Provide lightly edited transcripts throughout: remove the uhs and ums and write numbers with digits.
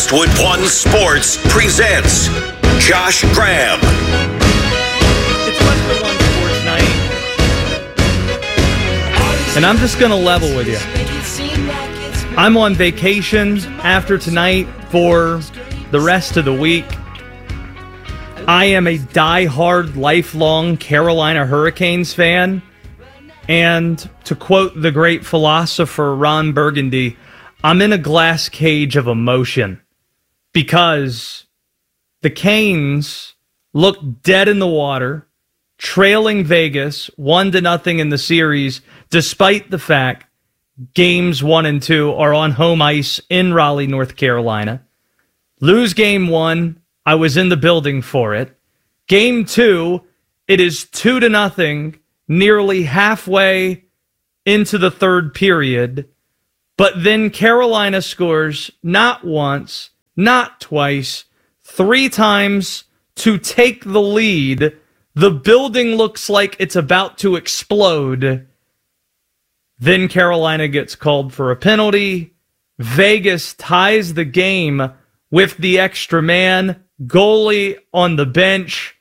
Westwood One Sports presents Josh Graham. It's Westwood One Sports night, and I'm just going to level with you. I'm on vacation after tonight for the rest of the week. I am a die-hard, lifelong Carolina Hurricanes fan, and to quote the great philosopher Ron Burgundy, I'm in a glass cage of emotion because the Canes look dead in the water, trailing Vegas 1-0 in the series, despite the fact games 1 and 2 are on home ice in Raleigh, North Carolina. Lose game 1, I was in the building for it. Game 2, it is 2-0, nearly halfway into the third period. But then Carolina scores not once, not twice, 3 times to take the lead. The building looks like it's about to explode. Then Carolina gets called for a penalty. Vegas ties the game with the extra man. Goalie on the bench.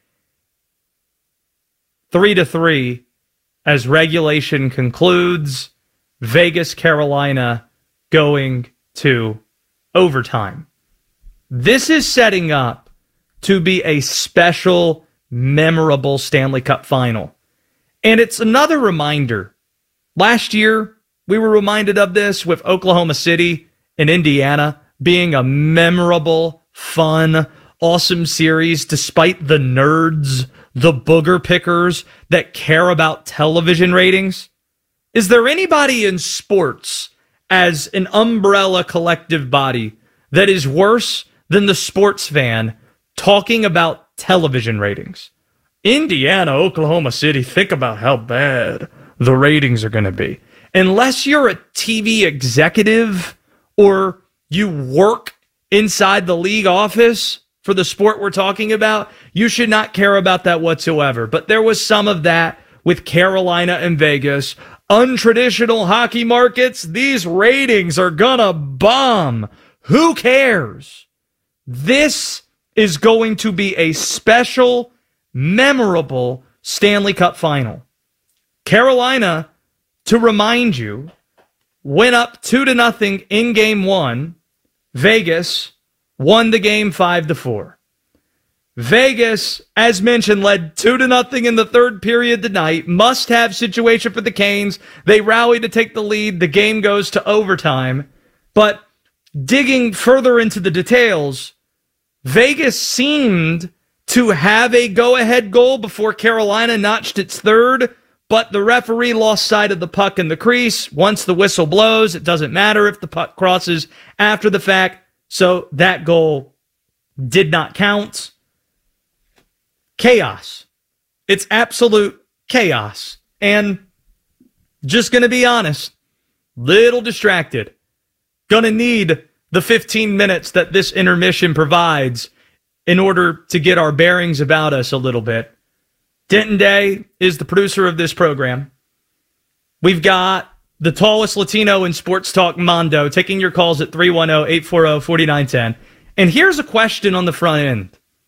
3-3 as regulation concludes. Vegas, Carolina going to overtime. This is setting up to be a special, memorable Stanley Cup final. And it's another reminder. Last year, we were reminded of this with Oklahoma City and Indiana being a memorable, fun, awesome series despite the nerds, the booger pickers that care about television ratings. Is there anybody in sports as an umbrella collective body that is worse than the sports fan talking about television ratings? Indiana, Oklahoma City, think about how bad the ratings are going to be. Unless you're a TV executive or you work inside the league office for the sport we're talking about, you should not care about that whatsoever. But there was some of that with Carolina and Vegas. Untraditional hockey markets, these ratings are gonna bomb. Who cares? This is going to be a special, memorable Stanley Cup final. Carolina, to remind you, went up 2-0 in game 1. Vegas won the game 5-4. Vegas, as mentioned, led 2-0 in the third period tonight. Must-have situation for the Canes. They rally to take the lead. The game goes to overtime. But digging further into the details, Vegas seemed to have a go-ahead goal before Carolina notched its third, but the referee lost sight of the puck in the crease. Once the whistle blows, it doesn't matter if the puck crosses after the fact, so that goal did not count. Chaos. It's absolute chaos. And just going to be honest, little distracted. Going to need the 15 minutes that this intermission provides in order to get our bearings about us a little bit. Denton Day is the producer of this program. We've got the tallest Latino in sports talk, Mondo, taking your calls at 310-840-4910. And here's a question on the front end.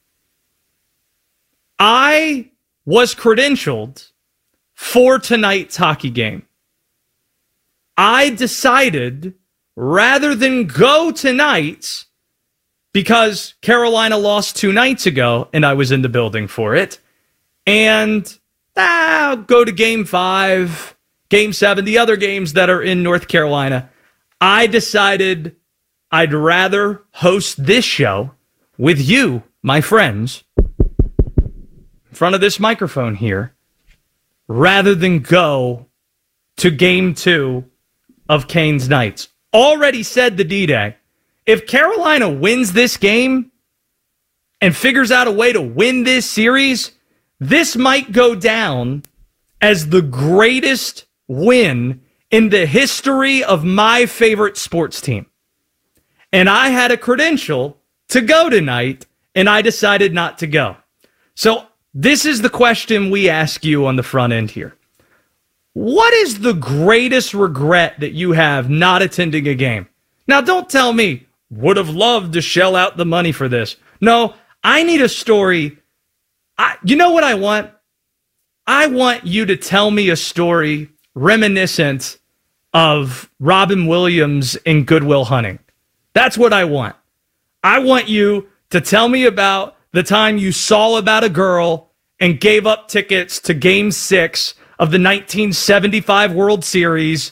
I was credentialed for tonight's hockey game. I decided, rather than go tonight, because Carolina lost 2 nights ago, and I was in the building for it, and I'll go to Game 5, Game 7, the other games that are in North Carolina. I decided I'd rather host this show with you, my friends, in front of this microphone here, rather than go to Game 2 of Canes Knights. Already said the D-Day. If Carolina wins this game and figures out a way to win this series, this might go down as the greatest win in the history of my favorite sports team. And I had a credential to go tonight, and I decided not to go. So this is the question we ask you on the front end here. What is the greatest regret that you have not attending a game? Now, don't tell me would have loved to shell out the money for this. No, I need a story. You know what I want? I want you to tell me a story reminiscent of Robin Williams in Good Will Hunting. That's what I want. I want you to tell me about the time you saw about a girl and gave up tickets to Game 6 of the 1975 World Series,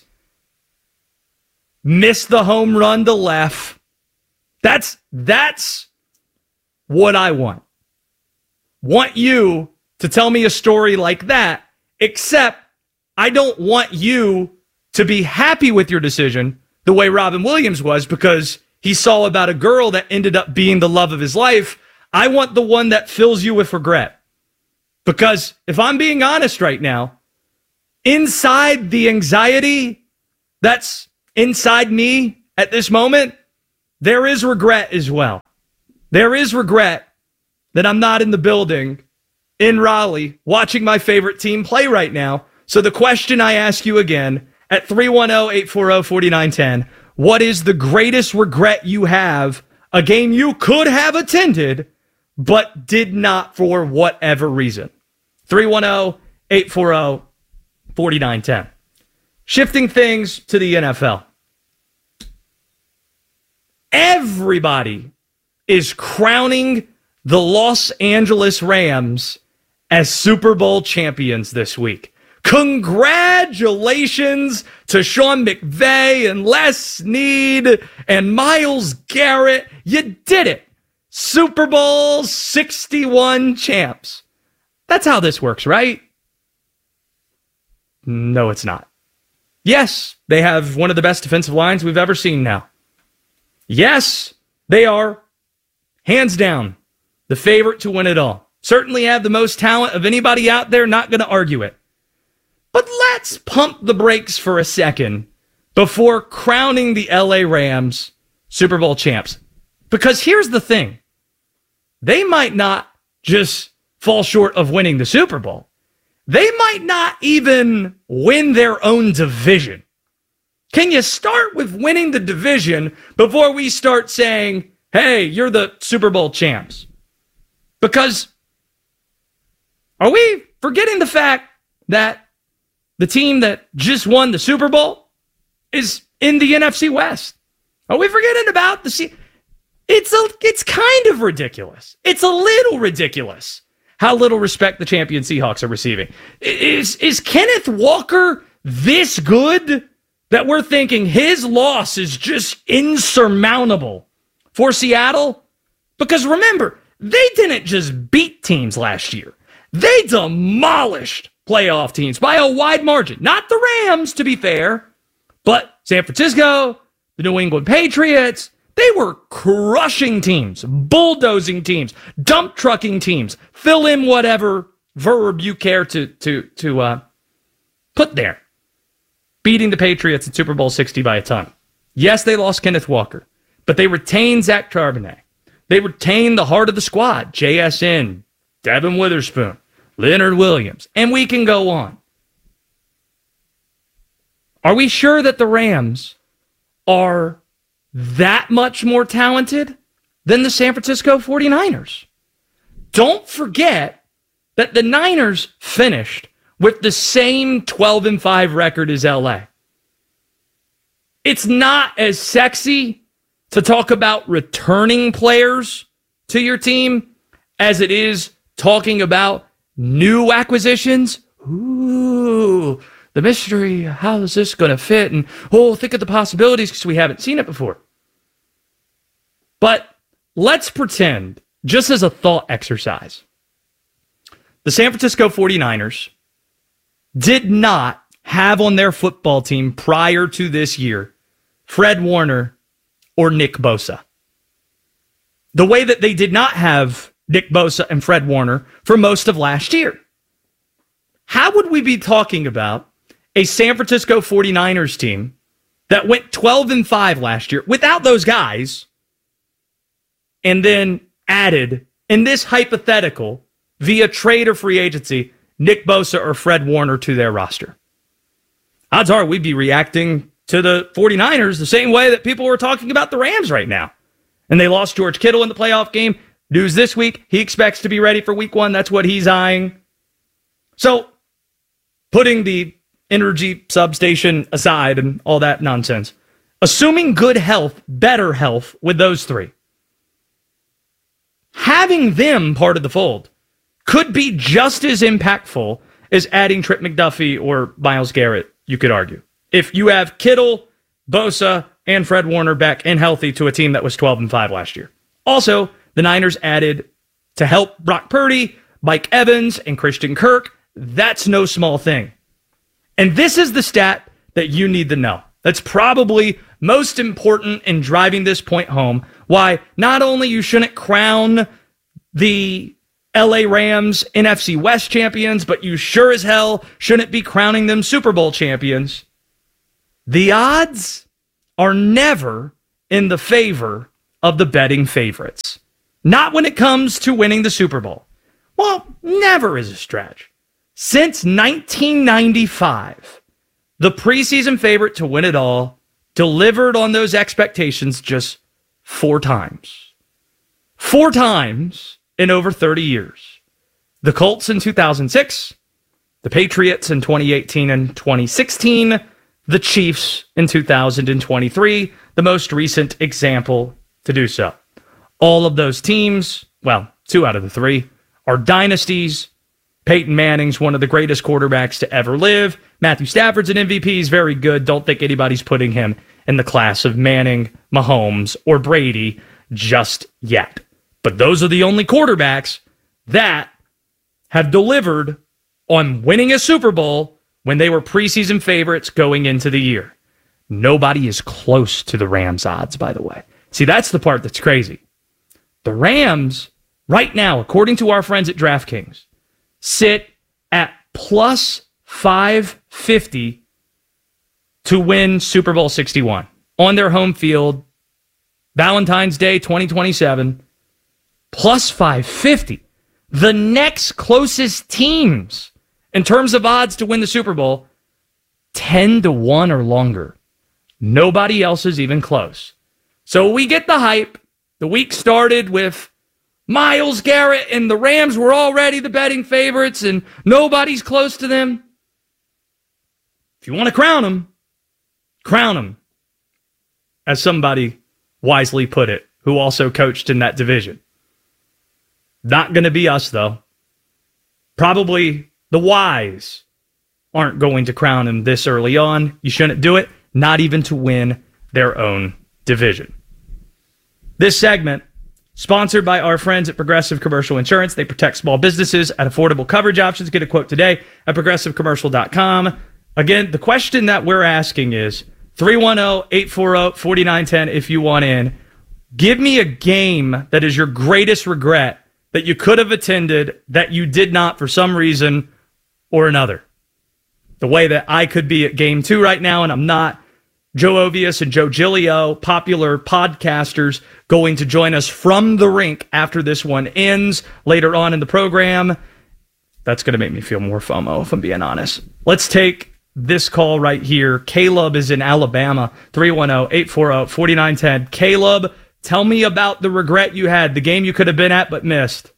missed the home run to left. That's what I want. Want you to tell me a story like that, except I don't want you to be happy with your decision the way Robin Williams was because he saw about a girl that ended up being the love of his life. I want the one that fills you with regret. Because if I'm being honest right now, inside the anxiety that's inside me at this moment, there is regret as well. There is regret that I'm not in the building in Raleigh watching my favorite team play right now. So the question I ask you again at 310-840-4910, what is the greatest regret you have? A game you could have attended, but did not for whatever reason. 310-840-4910. Shifting things to the NFL. Everybody is crowning the Los Angeles Rams as Super Bowl champions this week. Congratulations to Sean McVay and Les Snead and Myles Garrett. You did it. Super Bowl 61 champs. That's how this works, right? No, it's not. Yes, they have one of the best defensive lines we've ever seen now. Yes, they are, hands down, the favorite to win it all. Certainly have the most talent of anybody out there, not going to argue it. But let's pump the brakes for a second before crowning the LA Rams Super Bowl champs. Because here's the thing. They might not just fall short of winning the Super Bowl. They might not even win their own division. Can you start with winning the division before we start saying, hey, you're the Super Bowl champs? Because are we forgetting the fact that the team that just won the Super Bowl is in the NFC West? Are we forgetting about the... It's kind of ridiculous. It's a little ridiculous how little respect the champion Seahawks are receiving. Is Kenneth Walker this good that we're thinking his loss is just insurmountable for Seattle? Because remember, they didn't just beat teams last year. They demolished playoff teams by a wide margin. Not the Rams, to be fair, but San Francisco, the New England Patriots. They were crushing teams, bulldozing teams, dump trucking teams. Fill in whatever verb you care to put there. Beating the Patriots in Super Bowl 60 by a ton. Yes, they lost Kenneth Walker, but they retained Zach Charbonnet. They retained the heart of the squad, JSN, Devin Witherspoon, Leonard Williams, and we can go on. Are we sure that the Rams are that much more talented than the San Francisco 49ers? Don't forget that the Niners finished with the same 12-5 record as LA. It's not as sexy to talk about returning players to your team as it is talking about new acquisitions. Ooh, the mystery, how is this going to fit? And, think of the possibilities because we haven't seen it before. But let's pretend, just as a thought exercise, the San Francisco 49ers did not have on their football team prior to this year Fred Warner or Nick Bosa. The way that they did not have Nick Bosa and Fred Warner for most of last year. How would we be talking about a San Francisco 49ers team that went 12-5 last year without those guys and then added, in this hypothetical, via trade or free agency, Nick Bosa or Fred Warner to their roster? Odds are we'd be reacting to the 49ers the same way that people were talking about the Rams right now. And they lost George Kittle in the playoff game. News this week, he expects to be ready for week 1. That's what he's eyeing. So, putting the energy substation aside and all that nonsense, assuming good health, better health with those three, having them part of the fold could be just as impactful as adding Trent McDuffie or Myles Garrett, you could argue. If you have Kittle, Bosa, and Fred Warner back and healthy to a team that was 12-5 last year. Also, the Niners added to help Brock Purdy, Mike Evans, and Christian Kirk. That's no small thing. And this is the stat that you need to know. That's probably most important in driving this point home. Why not only you shouldn't crown the LA Rams NFC West champions, but you sure as hell shouldn't be crowning them Super Bowl champions. The odds are never in the favor of the betting favorites. Not when it comes to winning the Super Bowl. Well, never is a stretch. Since 1995, the preseason favorite to win it all delivered on those expectations just 4 times. 4 times in over 30 years. The Colts in 2006, the Patriots in 2018 and 2016, the Chiefs in 2023, the most recent example to do so. All of those teams, well, 2 out of the 3, are dynasties. Peyton Manning's one of the greatest quarterbacks to ever live. Matthew Stafford's an MVP. He's very good. Don't think anybody's putting him in the class of Manning, Mahomes, or Brady just yet. But those are the only quarterbacks that have delivered on winning a Super Bowl when they were preseason favorites going into the year. Nobody is close to the Rams' odds, by the way. See, that's the part that's crazy. The Rams, right now, according to our friends at DraftKings, sit at plus 550 to win Super Bowl 61 on their home field, Valentine's Day 2027, plus 550. The next closest teams in terms of odds to win the Super Bowl, 10-1 or longer. Nobody else is even close. So we get the hype. The week started with Myles Garrett and the Rams were already the betting favorites and nobody's close to them. If you want to crown them, crown them. As somebody wisely put it, who also coached in that division. Not going to be us, though. Probably the wise aren't going to crown him this early on. You shouldn't do it, not even to win their own division. This segment, sponsored by our friends at Progressive Commercial Insurance. They protect small businesses at affordable coverage options. Get a quote today at progressivecommercial.com. Again, the question that we're asking is 310-840-4910 if you want in. Give me a game that is your greatest regret that you could have attended that you did not for some reason or another. The way that I could be at game 2 right now and I'm not. Joe Ovius and Joe Giglio, popular podcasters, going to join us from the rink after this one ends later on in the program. That's going to make me feel more FOMO, if I'm being honest. Let's take this call right here. Caleb is in Alabama, 310-840-4910. Caleb, tell me about the regret you had, the game you could have been at but missed.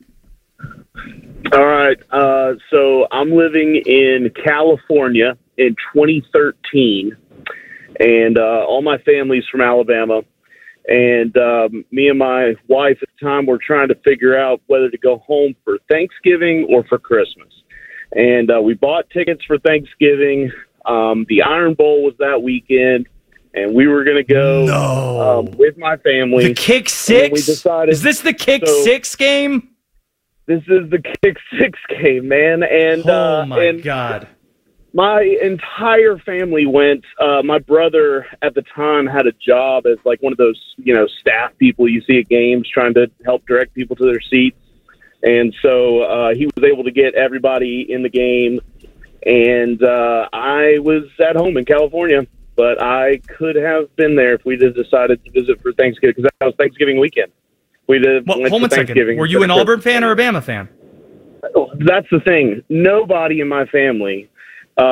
All right. So I'm living in California in 2013. And all my family's from Alabama. And me and my wife at the time were trying to figure out whether to go home for Thanksgiving or for Christmas. And we bought tickets for Thanksgiving. The Iron Bowl was that weekend. And we were going to go with my family. The Kick Six? We decided, is this the Kick Six game? This is the Kick Six game, man. And oh, my God. My entire family went. My brother at the time had a job as like one of those, staff people you see at games trying to help direct people to their seats. And so he was able to get everybody in the game. And I was at home in California, but I could have been there if we just decided to visit for Thanksgiving because that was Thanksgiving weekend. We did. Well, hold on a second. Were you an Auburn fan or a Bama fan? That's the thing. Nobody in my family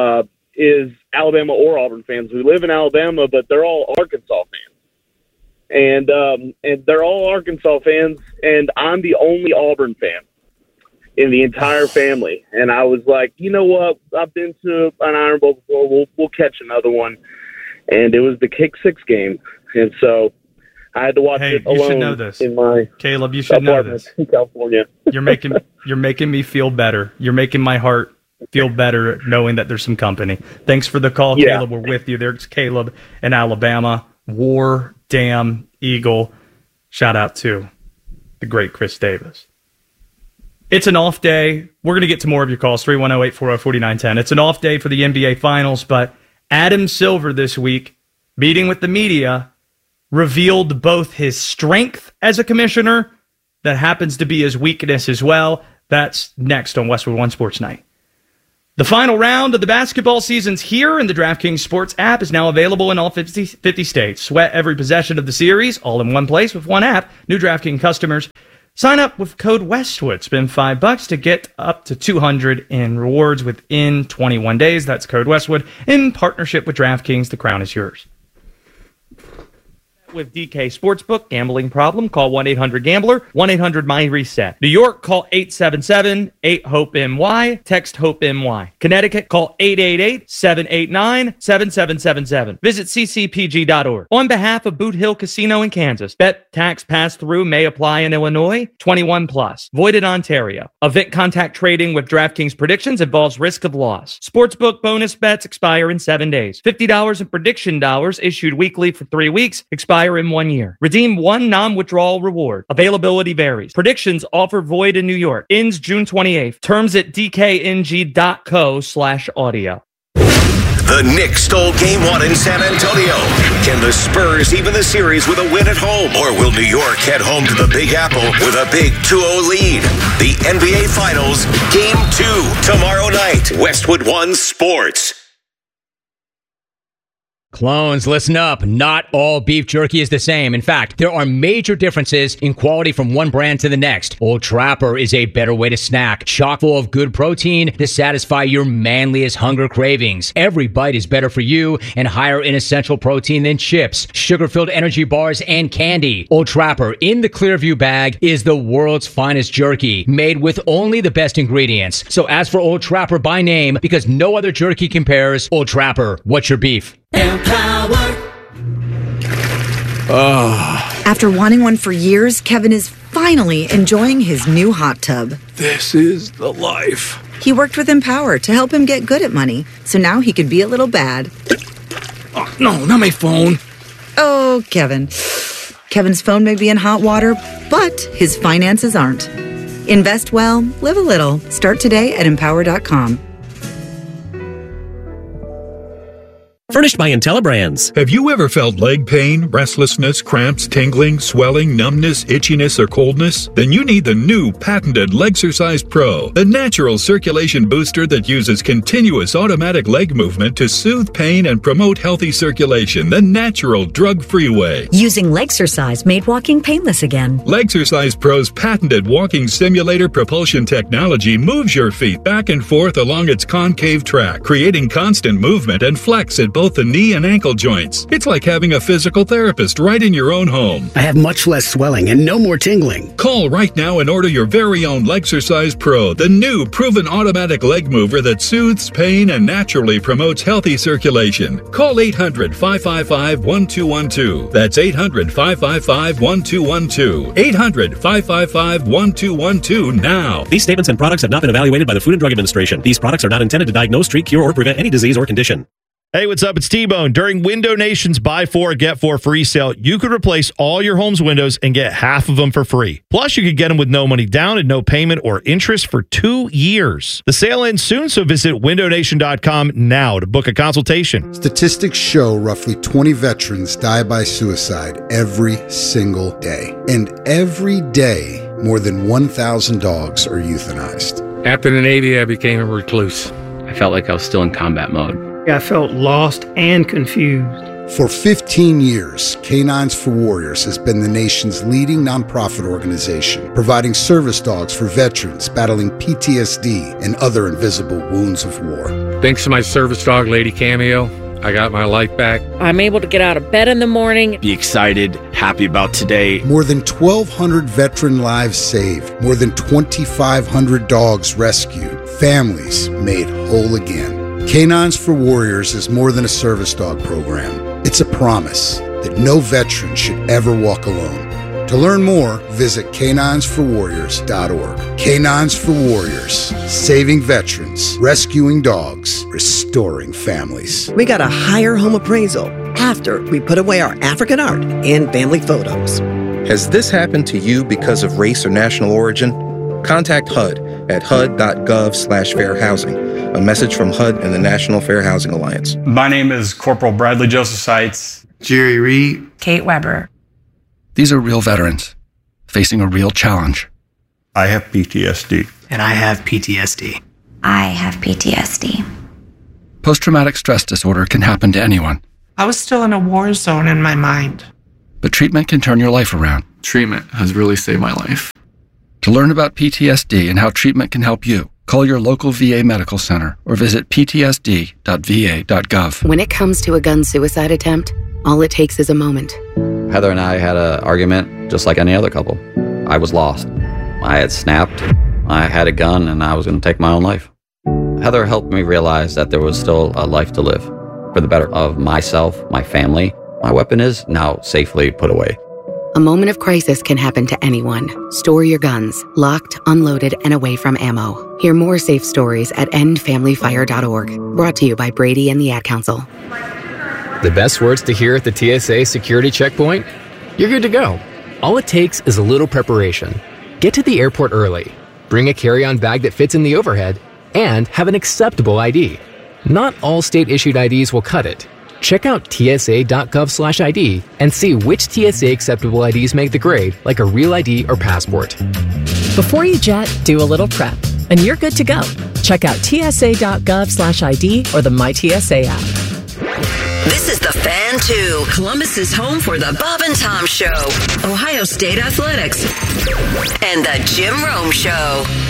is Alabama or Auburn fans. We live in Alabama, but they're all Arkansas fans. and they're all Arkansas fans, and I'm the only Auburn fan in the entire family. And I was like, you know what? I've been to an Iron Bowl before. We'll catch another one. And it was the Kick 6 game, and so I had to watch it alone. You should know this. In my Caleb, you should know this. In California. You're making me feel better. You're making my heart feel better knowing that there's some company. Thanks for the call, Yeah. Caleb. We're with you. There's Caleb in Alabama. War Damn Eagle. Shout out to the great Chris Davis. It's an off day. We're going to get to more of your calls, 310-840-4910. It's an off day for the NBA Finals, but Adam Silver this week, meeting with the media, revealed both his strength as a commissioner, that happens to be his weakness as well. That's next on Westwood One Sports Night. The final round of the basketball season's here, and the DraftKings Sports app is now available in all 50 states. Sweat every possession of the series, all in one place with one app. New DraftKings customers, sign up with code Westwood. Spend $5 to get up to $200 in rewards within 21 days. That's code Westwood in partnership with DraftKings. The crown is yours. With DK Sportsbook, gambling problem, call 1-800-GAMBLER, 1-800-MY-RESET. New York, call 877-8-HOPE-NY, text HOPE-NY. Connecticut, call 888-789-7777. Visit ccpg.org. On behalf of Boot Hill Casino in Kansas, bet tax pass-through may apply in Illinois, 21 plus. Void in Ontario. Event contact trading with DraftKings predictions involves risk of loss. Sportsbook bonus bets expire in 7 days. $50 in prediction dollars issued weekly for 3 weeks, expire in 1 year. Redeem one non-withdrawal reward. Availability varies. Predictions offer void in New York. Ends June 28th. Terms at dkng.co/audio. The Knicks stole Game 1 in San Antonio. Can the Spurs even the series with a win at home? Or will New York head home to the Big Apple with a big 2-0 lead? The NBA Finals, Game 2, tomorrow night. Westwood One Sports. Clones, listen up. Not all beef jerky is the same. In fact, there are major differences in quality from one brand to the next. Old Trapper is a better way to snack, chock full of good protein to satisfy your manliest hunger cravings. Every bite is better for you and higher in essential protein than chips, sugar-filled energy bars, and candy. Old Trapper in the Clearview bag is the world's finest jerky, made with only the best ingredients. So ask for Old Trapper by name because no other jerky compares. Old Trapper, what's your beef? After wanting one for years, Kevin is finally enjoying his new hot tub. This is the life. He worked with Empower to help him get good at money, so now he could be a little bad. Oh, no, not my phone. Oh, Kevin. Kevin's phone may be in hot water, but his finances aren't. Invest well, live a little. Start today at Empower.com. Furnished by IntelliBrands. Have you ever felt leg pain, restlessness, cramps, tingling, swelling, numbness, itchiness, or coldness? Then you need the new patented Legsercise Pro, the natural circulation booster that uses continuous automatic leg movement to soothe pain and promote healthy circulation the natural, drug-free way. Using Legsercise made walking painless again. Legsercise Pro's patented walking simulator propulsion technology moves your feet back and forth along its concave track, creating constant movement and flex at both the knee and ankle joints. It's like having a physical therapist right in your own home. I have much less swelling and no more tingling. Call right now and order your very own Legsercise Pro, the new proven automatic leg mover that soothes pain and naturally promotes healthy circulation. Call 800-555-1212. That's 800-555-1212. 800-555-1212 now. These statements and products have not been evaluated by the Food and Drug Administration. These products are not intended to diagnose, treat, cure, or prevent any disease or condition. Hey, what's up? It's T-Bone. During Window Nation's Buy 4, Get 4 free sale, you could replace all your home's windows and get half of them for free. Plus, you could get them with no money down and no payment or interest for 2 years. The sale ends soon, so visit windownation.com now to book a consultation. Statistics show roughly 20 veterans die by suicide every single day. And every day, more than 1,000 dogs are euthanized. After the Navy, I became a recluse. I felt like I was still in combat mode. I felt lost and confused. For 15 years, Canines for Warriors has been the nation's leading nonprofit organization, providing service dogs for veterans battling PTSD and other invisible wounds of war. Thanks to my service dog, Lady Cameo, I got my life back. I'm able to get out of bed in the morning. Be excited, happy about today. More than 1,200 veteran lives saved. More than 2,500 dogs rescued. Families made whole again. Canines for Warriors is more than a service dog program. It's a promise that no veteran should ever walk alone. To learn more, visit caninesforwarriors.org. Canines for Warriors, saving veterans, rescuing dogs, restoring families. We got a higher home appraisal after we put away our African art and family photos. Has this happened to you because of race or national origin? Contact HUD at hud.gov/fair housing. A message from HUD and the National Fair Housing Alliance. My name is Corporal Bradley Joseph Seitz. Jerry Reed. Kate Weber. These are real veterans facing a real challenge. I have PTSD. And I have PTSD. I have PTSD. Post-traumatic stress disorder can happen to anyone. I was still in a war zone in my mind. But treatment can turn your life around. Treatment has really saved my life. To learn about PTSD and how treatment can help you, call your local VA medical center or visit ptsd.va.gov. When it comes to a gun suicide attempt, all it takes is a moment. Heather and I had an argument just like any other couple. I was lost. I had snapped. I had a gun and I was going to take my own life. Heather helped me realize that there was still a life to live for the better of myself, my family. My weapon is now safely put away. A moment of crisis can happen to anyone. Store your guns, locked, unloaded, and away from ammo. Hear more safe stories at endfamilyfire.org. Brought to you by Brady and the Ad Council. The best words to hear at the TSA security checkpoint? You're good to go. All it takes is a little preparation. Get to the airport early. Bring a carry-on bag that fits in the overhead. And have an acceptable ID. Not all state-issued IDs will cut it. Check out tsa.gov/ID and see which TSA acceptable IDs make the grade, like a real ID or passport. Before you jet, do a little prep, and you're good to go. Check out tsa.gov/ID or the MyTSA app. This is The Fan 2, Columbus's home for the Bob and Tom Show, Ohio State Athletics, and the Jim Rome Show.